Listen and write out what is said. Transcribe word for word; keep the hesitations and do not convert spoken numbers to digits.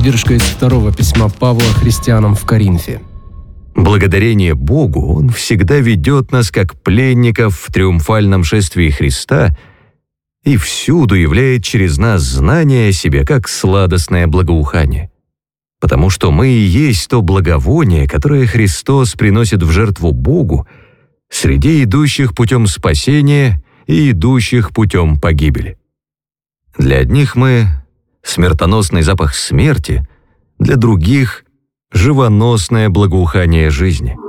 Выдержка из второго письма Павла христианам в Коринфе. Благодарение Богу Он всегда ведет нас как пленников в триумфальном шествии Христа и всюду являет через нас знание о себе как сладостное благоухание. Потому что мы и есть то благовоние, которое Христос приносит в жертву Богу среди идущих путем спасения и идущих путем погибели. Для одних мы — смертоносный запах смерти, для других — живоносное благоухание жизни.